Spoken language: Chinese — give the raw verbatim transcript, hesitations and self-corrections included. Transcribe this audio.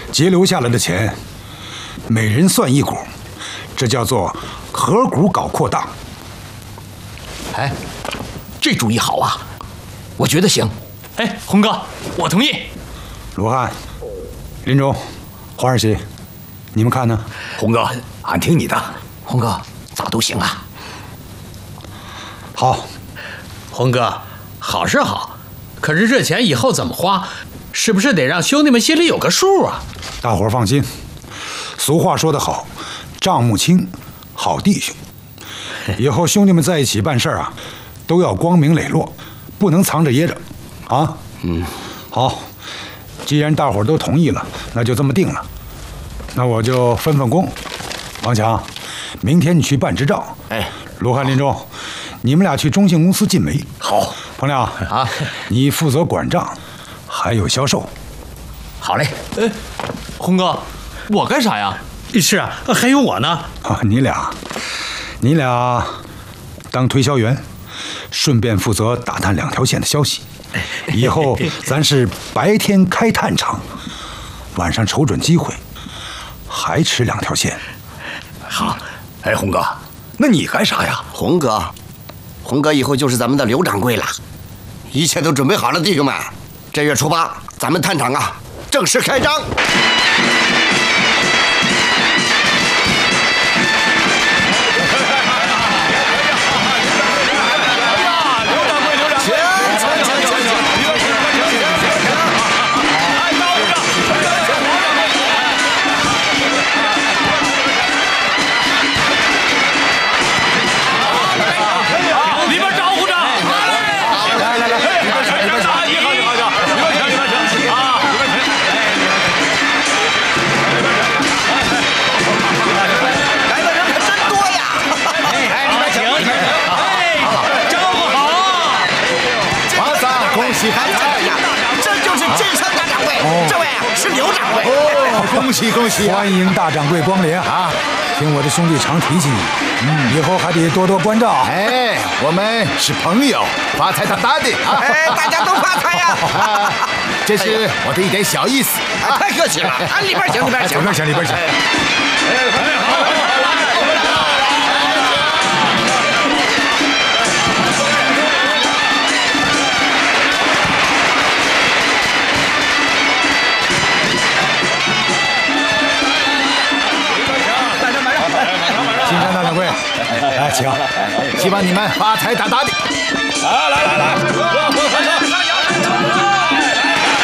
节留下来的钱，每人算一股，这叫做合股搞扩大。 哎，这主意好啊，我觉得行。 哎，洪哥，我同意。 罗汉、林中、黄二喜，你们看呢？ 洪哥，俺听你的。 洪哥，咋都行啊。 好， 洪哥，好是好，可是这钱以后怎么花，是不是得让兄弟们心里有个数啊？ 大伙儿放心，俗话说得好，账目清，好弟兄。以后兄弟们在一起办事儿啊，都要光明磊落，不能藏着掖着，啊？嗯，好，既然大伙儿都同意了，那就这么定了。那我就分分工。王强，明天你去办执照。 哎， 罗汉、林中，你们俩去中信公司进煤。 好， 彭亮啊，你负责管账，还有销售。 好嘞。 哎，洪哥，我干啥呀？ 是啊，还有我呢。 啊，你俩，你俩当推销员，顺便负责打探两条线的消息。以后咱是白天开探场，晚上瞅准机会，还吃两条线。 好，哎，洪哥，那你干啥呀？ 洪哥，洪哥以后就是咱们的刘掌柜了。一切都准备好了，弟兄们，这月初八咱们探场啊，正式开张。 恭喜恭喜！欢迎大掌柜光临啊！听我的兄弟常提起你，嗯，以后还得多多关照。 哎，我们是朋友，发财大大的啊！ 哎，大家都发财呀！ 啊，这是我的一点小意思。 哎，太客气了，啊，里边请，里边请， 里边请，里边请。金山大掌柜，来请， 希望你们发财大大的。 来来来来。